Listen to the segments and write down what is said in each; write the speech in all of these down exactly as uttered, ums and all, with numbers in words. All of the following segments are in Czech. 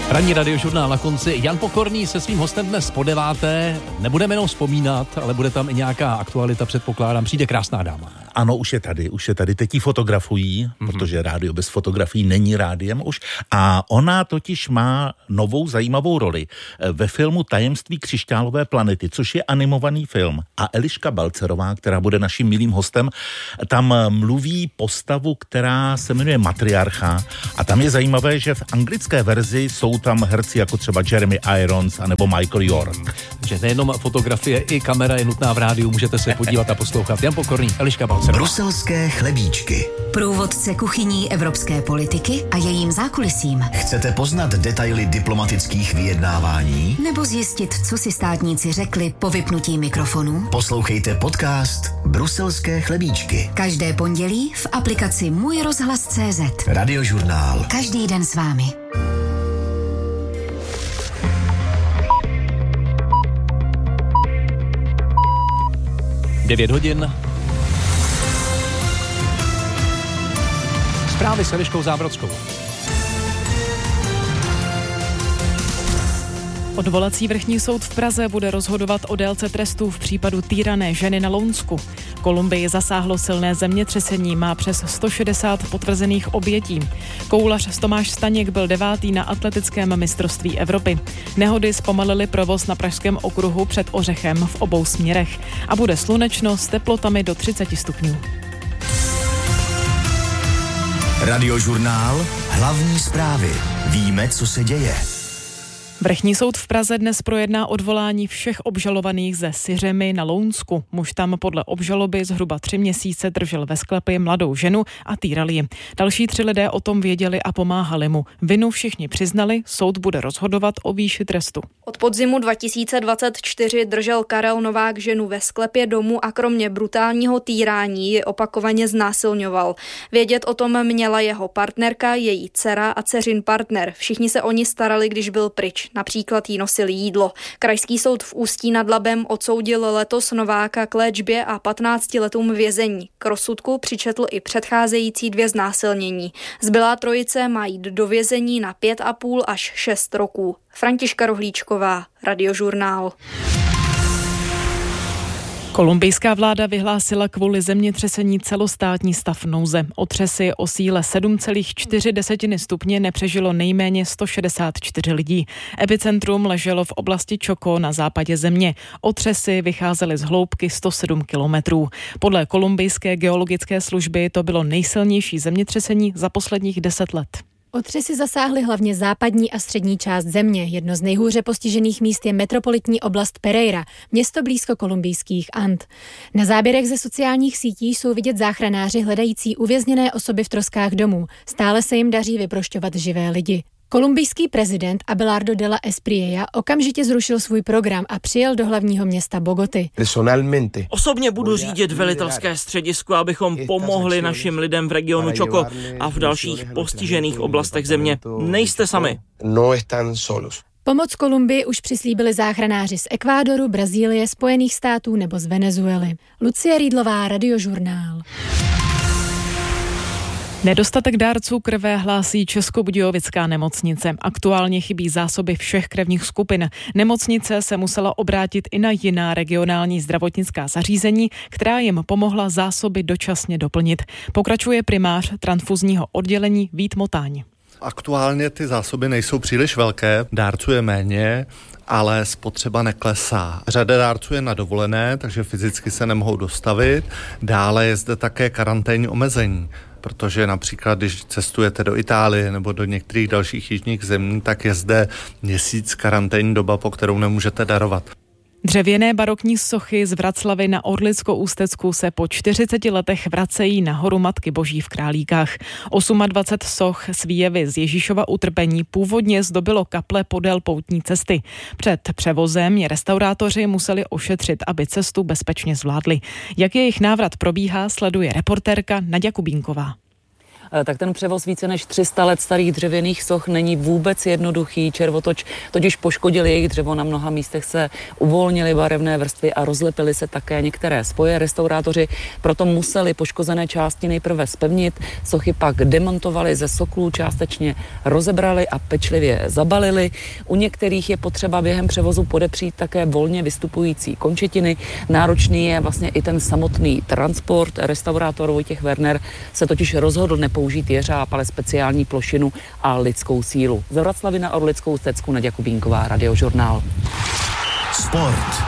Ranní radiožurnál na konci. Jan Pokorný se svým hostem dnes po deváté. Nebudeme jenom vzpomínat, ale bude tam i nějaká aktualita, předpokládám. Přijde krásná dáma. Ano, už je tady, už je tady. Teď ji fotografují, mm-hmm. protože rádio bez fotografií není rádiem už. A ona totiž má novou zajímavou roli ve filmu Tajemství křišťálové planety, což je animovaný film. A Eliška Balcerová, která bude naším milým hostem, tam mluví postavu, která se jmenuje Matriarcha. A tam je zajímavé, že v anglické verzi jsou tam herci jako třeba Jeremy Irons anebo Michael York. Takže nejenom fotografie, i kamera je nutná v rádiu, můžete se podívat a poslouchat. Jan Pokorný, Eliška Balcerová. Bruselské chlebíčky. Průvodce kuchyní evropské politiky a jejím zákulisím. Chcete poznat detaily diplomatických vyjednávání? Nebo zjistit, co si státníci řekli po vypnutí mikrofonu? Poslouchejte podcast Bruselské chlebíčky. Každé pondělí v aplikaci Můj rozhlas tečka cé zet. Radiožurnál. Každý den s vámi. devět hodin. Zprávy s Eliškou Zábrodskou. Odvolací vrchní soud v Praze bude rozhodovat o délce trestů v případu týrané ženy na Lounsku. Kolumbii zasáhlo silné zemětřesení, má přes sto šedesát potvrzených obětí. Koulař Tomáš Staněk byl devátý na atletickém mistrovství Evropy. Nehody zpomalily provoz na Pražském okruhu před Ořechem v obou směrech. A bude slunečno s teplotami do třicet stupňů. Radiožurnál. Hlavní zprávy. Víme, co se děje. Vrchní soud v Praze dnes projedná odvolání všech obžalovaných ze Syřemy na Lounsku. Muž tam podle obžaloby zhruba tři měsíce držel ve sklepě mladou ženu a týral ji. Další tři lidé o tom věděli a pomáhali mu. Vinu všichni přiznali, soud bude rozhodovat o výši trestu. Od podzimu dva tisíce dvacet čtyři držel Karel Novák ženu ve sklepě domu a kromě brutálního týrání ji opakovaně znásilňoval. Vědět o tom měla jeho partnerka, její dcera a dceřin partner. Všichni se o ní starali, když byl pryč. Například jí nosili jídlo. Krajský soud v Ústí nad Labem odsoudil letos Nováka k léčbě a patnácti letům vězení. K rozsudku přičetl i předcházející dvě znásilnění. Zbylá trojice má jít do vězení na pět a půl až šest roků. Františka Rohlíčková, Radiožurnál. Kolumbijská vláda vyhlásila kvůli zemětřesení celostátní stav nouze. Otřesy o síle sedm celá čtyři stupně nepřežilo nejméně sto šedesát čtyři lidí. Epicentrum leželo v oblasti Chocó na západě země. Otřesy vycházely z hloubky sto sedm kilometrů. Podle kolumbijské geologické služby to bylo nejsilnější zemětřesení za posledních deset let. Otřesy zasáhly hlavně západní a střední část země. Jedno z nejhůře postižených míst je metropolitní oblast Pereira, město blízko kolumbijských And. Na záběrech ze sociálních sítí jsou vidět záchranáři hledající uvězněné osoby v troskách domů. Stále se jim daří vyprošťovat živé lidi. Kolumbijský prezident Abelardo de la Espriella okamžitě zrušil svůj program a přijel do hlavního města Bogoty. Osobně budu řídit velitelské středisko, abychom pomohli našim lidem v regionu Chocó a v dalších postižených oblastech země. Nejste sami. Pomoc Kolumbii už přislíbili záchranáři z Ekvádoru, Brazílie, Spojených států nebo z Venezuely. Lucie Rýdlová, Radiožurnál. Nedostatek dárců krve hlásí Českobudějovická nemocnice. Aktuálně chybí zásoby všech krevních skupin. Nemocnice se musela obrátit i na jiná regionální zdravotnická zařízení, která jim pomohla zásoby dočasně doplnit. Pokračuje primář transfuzního oddělení Vít Motáň. Aktuálně ty zásoby nejsou příliš velké, dárců je méně, ale spotřeba neklesá. Řada dárců je na dovolené, takže fyzicky se nemohou dostavit. Dále je zde také karanténní omezení, protože například, když cestujete do Itálie nebo do některých dalších jižních zemí, tak je zde měsíc karanténní doba, po kterou nemůžete darovat. Dřevěné barokní sochy z Vraclavy na Orlicko-Ústecku se po čtyřiceti letech vracejí na horu Matky Boží v Králíkách. dvacet osm soch s výjevy z Ježíšova utrpení původně zdobilo kaple podél poutní cesty. Před převozem je restaurátoři museli ošetřit, aby cestu bezpečně zvládli. Jak jejich návrat probíhá, sleduje reportérka Naďa Kubínková. tak ten převoz více než tři sta let starých dřevěných soch není vůbec jednoduchý. Červotoč totiž poškodil jejich dřevo, na mnoha místech se uvolnily barevné vrstvy a rozlepily se také některé spoje. Restaurátoři proto museli poškozené části nejprve zpevnit, sochy pak demontovali ze soklů, částečně rozebrali a pečlivě zabalili. U některých je potřeba během převozu podepřít také volně vystupující končetiny. Náročný je vlastně i ten samotný transport. Restaurátor Vojtěch Werner se totiž rozhodl nepoužít jeřáb, ale speciální plošinu a lidskou sílu. Z Vraclavy na Orlickou Stecku Naďa Kubínková, Radiožurnál. Sport.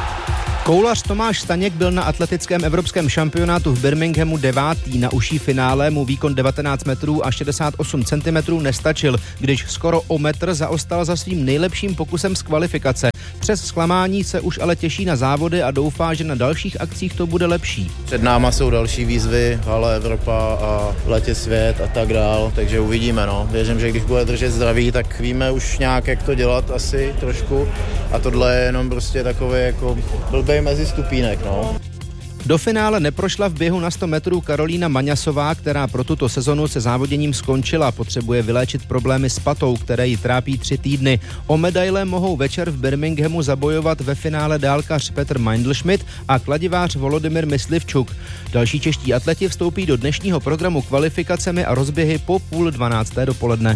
Koulař Tomáš Staněk byl na atletickém evropském šampionátu v Birminghamu devátý. Na užší finále mu výkon devatenáct metrů a šedesát osm centimetrů nestačil, když skoro o metr zaostal za svým nejlepším pokusem z kvalifikace. Přes zklamání se už ale těší na závody a doufá, že na dalších akcích to bude lepší. Před náma jsou další výzvy, hala Evropa a v letě svět a tak dál, takže uvidíme. No. Věřím, že když bude držet zdraví, tak víme už nějak, jak to dělat asi trošku a tohle je jenom prostě takový jako blbej mezi stupínek. No. Do finále neprošla v běhu na sto metrů Karolína Maňasová, která pro tuto sezonu se závoděním skončila. Potřebuje vyléčit problémy s patou, které ji trápí tři týdny. O medaile mohou večer v Birminghamu zabojovat ve finále dálkař Petr Meindl-Schmidt a kladivář Volodymyr Myslivčuk. Další čeští atleti vstoupí do dnešního programu kvalifikacemi a rozběhy po půl dvanácté dopoledne.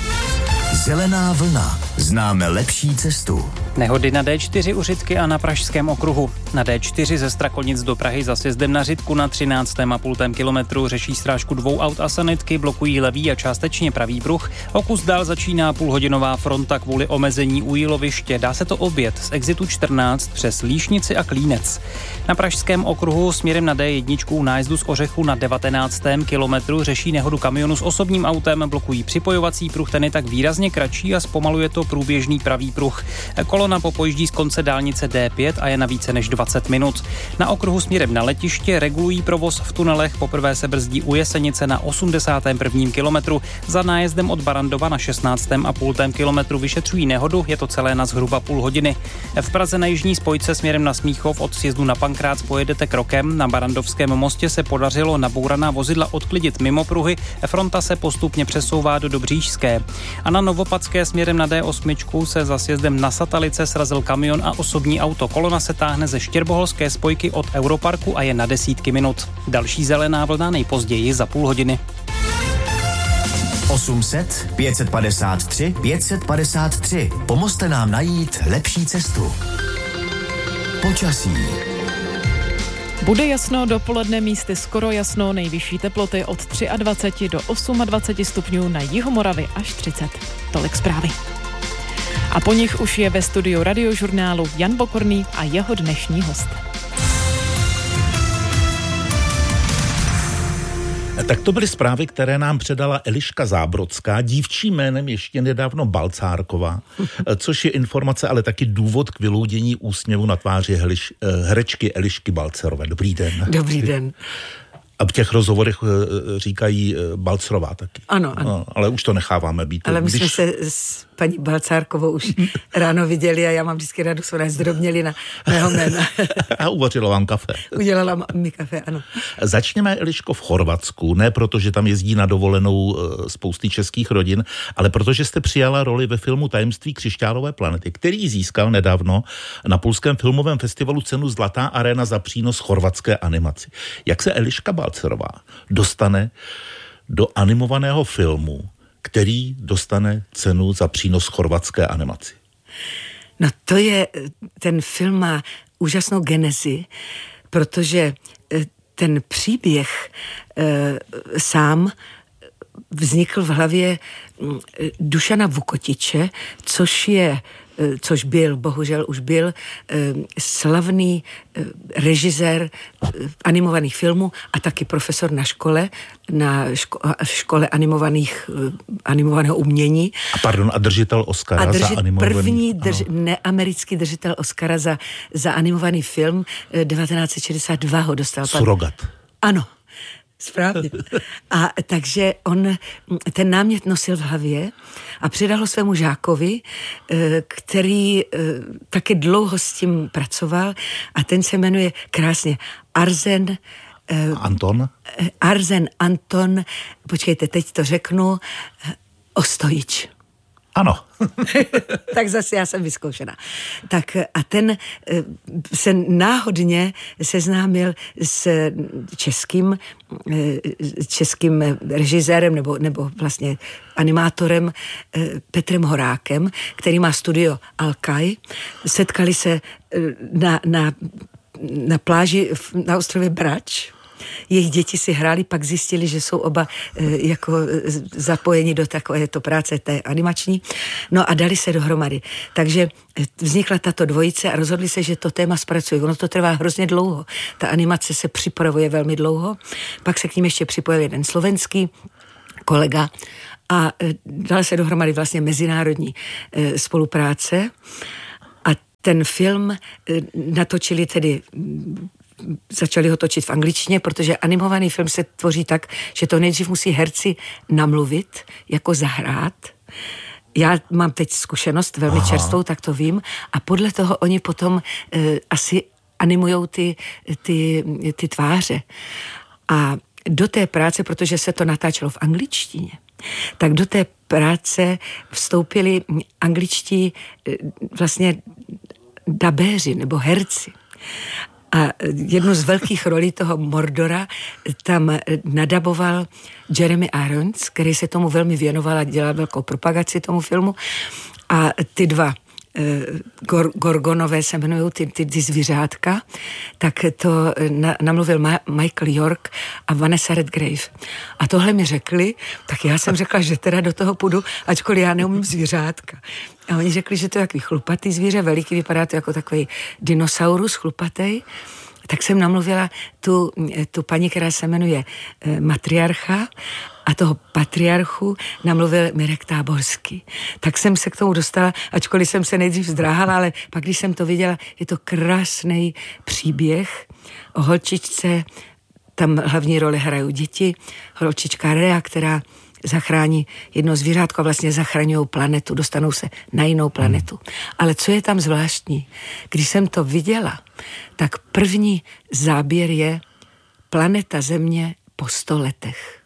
Zelená vlna. Známe lepší cestu. Nehody na dé čtyři u Řitky a na Pražském okruhu. Na dé čtyři ze Strakonic do Prahy za sjezdem na Řitku na třináctém a půl kilometru řeší strážku dvou aut a sanitky, blokují levý a částečně pravý pruh. O kus dál začíná půlhodinová fronta kvůli omezení u jíloviště. Dá se to objet z exitu čtrnáct přes Líšnici a Klínec. Na Pražském okruhu směrem na dé jedna u nájezdu z Ořechu na devatenáctém kilometru řeší nehodu kamionu s osobním autem, blokují připojovací pruh, ten je tak výrazně kratší a zpomaluje to průběžný pravý pruh. Kolona popojíždí z konce dálnice dé pět a je na více než dvacet minut. Na okruhu směrem na letiště regulují provoz v tunelech, poprvé se brzdí u Jesenice na osmdesátém prvním kilometru. Za nájezdem od Barandova na šestnáctém a půl kilometru vyšetřují nehodu, je to celé na zhruba půl hodiny. V Praze na jižní spojce směrem na Smíchov od sjezdu na Pankrác pojedete krokem. Na Barandovském mostě se podařilo nabouraná vozidla odklidit mimo pruhy, fronta se postupně přesouvá do Dobříšské. A na Novopadské směrem na dé osm se za sjezdem na Satalice srazil kamion a osobní auto. Kolona se táhne ze Štěrboholské spojky od Europarku a je na desítky minut. Další zelená vlna nejpozději za půl hodiny. osm set, pět set padesát tři, pět set padesát tři. Pomozte nám najít lepší cestu. Počasí. Bude jasno, dopoledne místy skoro jasno, nejvyšší teploty od dvacet tři do dvacet osm stupňů, na jihu Moravy až třicet. Tolik zprávy. A po nich už je ve studiu Radiožurnálu Jan Pokorný a jeho dnešní host. Tak to byly zprávy, které nám předala Eliška Zábrodská, dívčím jménem ještě nedávno Balcárková, což je informace, ale taky důvod k vyloudění úsměvu na tváři heliš, herečky Elišky Balcerové. Dobrý den. Dobrý den. A v těch rozhovorech říkají Balcerová taky. Ano, ano. No, ale už to necháváme být. Ale my Když... jsme se s paní Balcárkovou už ráno viděli a já mám vždycky radost, ona zdrobněli na mého jména. A uvařila vám kafe. Udělala mi kafe, ano. Začněme, Eliško, v Chorvatsku, ne protože tam jezdí na dovolenou spousty českých rodin, ale protože jste přijala roli ve filmu Tajemství křišťálové planety, který získal nedávno na Polském filmovém festivalu cenu Zlatá aréna za přínos chorvatské animaci. Jak se Eliška Balcerová dostane do animovaného filmu, který dostane cenu za přínos chorvatské animaci? No to je, ten film má úžasnou genezi, protože ten příběh e, sám vznikl v hlavě Dušana Vukotiče, což je což byl, bohužel už byl, slavný režisér animovaných filmů a taky profesor na škole, na ško- škole animovaných, animovaného umění. A pardon, a držitel Oscara a držit, za animovaný... První drž, neamerický držitel Oscara za, za animovaný film, devatenáct set šedesát dva ho dostal. Surogat. Ano. Správně. A takže on ten námět nosil v hlavě a předal ho svému žákovi, který také dlouho s tím pracoval a ten se jmenuje krásně Arzen Anton? Arzen Anton, počkejte, teď to řeknu, Ostojič. Ano. Tak zase já jsem vyzkoušená. Tak a ten se náhodně seznámil s českým, českým režisérem nebo, nebo vlastně animátorem Petrem Horákem, který má studio Alkaj. Setkali se na, na, na pláži na ostrově Brač. Jejich děti si hráli, pak zjistili, že jsou oba e, jako zapojeni do takovéto práce té animační. No a dali se dohromady. Takže vznikla tato dvojice a rozhodli se, že to téma zpracují. Ono to trvá hrozně dlouho. Ta animace se připravuje velmi dlouho. Pak se k ním ještě připojil jeden slovenský kolega a e, dala se dohromady vlastně mezinárodní e, spolupráce. A ten film e, natočili tedy začali ho točit v angličtině, protože animovaný film se tvoří tak, že to nejdřív musí herci namluvit, jako zahrát. Já mám teď zkušenost velmi Aha. čerstvou, tak to vím. A podle toho oni potom e, asi animujou ty, ty, ty tváře. A do té práce, protože se to natáčelo v angličtině, tak do té práce vstoupili angličtí e, vlastně dabéři nebo herci. A jednu z velkých rolí toho Mordora tam nadaboval Jeremy Irons, který se tomu velmi věnoval a dělal velkou propagaci tomu filmu. A ty dva Gor, Gorgonové se jmenují, ty, ty, ty zvířátka, tak to na, namluvil Ma, Michael York a Vanessa Redgrave. A tohle mi řekli, tak já jsem řekla, že teda do toho půjdu, ačkoliv já neumím zvířátka. A oni řekli, že to je takový chlupatý zvíře, veliký, vypadá to jako takový dinosaurus chlupatý. Tak jsem namluvila tu, tu paní, která se jmenuje Matriarcha, a toho patriarchu namluvil Mirek Táborský. Tak jsem se k tomu dostala, ačkoliv jsem se nejdřív zdráhala, ale pak, když jsem to viděla, je to krásný příběh o holčičce, tam hlavní roli hrají děti, holčička Rea, která zachrání jedno zvířátko a vlastně zachraňují planetu, dostanou se na jinou planetu. Ale co je tam zvláštní? Když jsem to viděla, tak první záběr je planeta Země po sto letech.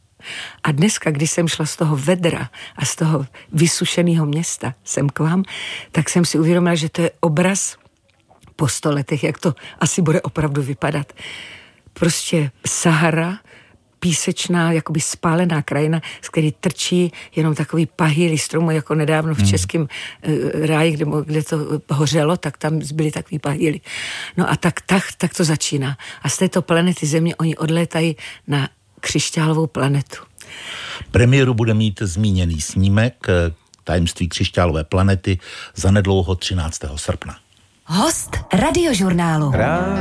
A dneska, když jsem šla z toho vedra a z toho vysušeného města sem k vám, tak jsem si uvědomila, že to je obraz po sto letech, jak to asi bude opravdu vypadat. Prostě Sahara, písečná, jakoby spálená krajina, z který trčí jenom takový pahýlý stromu, jako nedávno v českém uh, ráji, kde, kde to hořelo, tak tam byly takový pahýly. No a tak, tak, tak to začíná. A z této planety Země oni odlétají na křišťálovou planetu. Premiéru bude mít zmíněný snímek Tajemství křišťálové planety zanedlouho třináctého srpna. Host Radiožurnálu.